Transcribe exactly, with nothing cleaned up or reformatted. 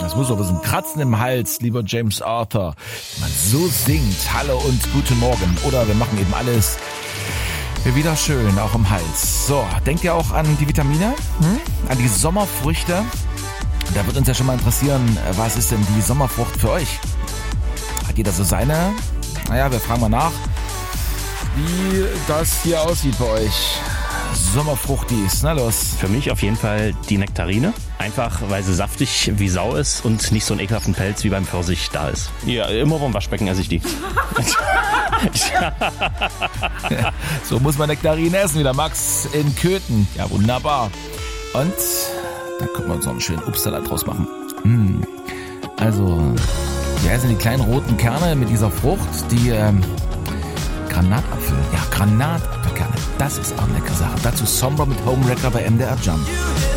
Das muss aber so ein Kratzen im Hals, lieber James Arthur. Wenn man so singt, Hallo und guten Morgen. Oder wir machen eben alles wieder schön, auch im Hals. So, denkt ihr auch an die Vitamine? Hm? An die Sommerfrüchte? Da wird uns ja schon mal interessieren, was ist denn die Sommerfrucht für euch? Hat jeder so seine? Naja, wir fragen mal nach, wie das hier aussieht bei euch. Sommerfruchtis, na los. Für mich auf jeden Fall die Nektarine. Einfach, weil sie saftig wie Sau ist und nicht so einen ekelhaften Pelz wie beim Pfirsich da ist. Ja, immer vom Waschbecken esse ich die. So muss man Nektarinen essen, wie der Max in Köthen. Ja, wunderbar. Und da können wir uns noch einen schönen Obstsalat draus machen. Hm. Also, wer sind die kleinen roten Kerne mit dieser Frucht? Die ähm, Granatapfel. Ja, Granatapfelkerne. Das ist auch eine leckere Sache. Dazu Somber mit Homewrecker bei M D R Jump.